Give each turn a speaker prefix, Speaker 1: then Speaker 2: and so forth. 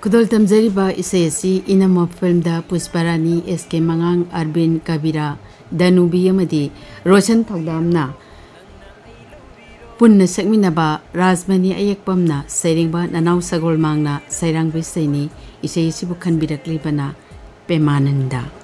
Speaker 1: खुदोल तमजरीबा इसेसी enum film Pushparani SK. मंगांग अरविंद कबीरा दनुबी अमदी रोशन थौदामना पुन्ना सकमिनबा राजमनी अयकपमना सैरिंगबा ननाव सगोल मांगना सैरांग बिसैनी इसेसी बुखन बिरकलीबना पेमानंदा।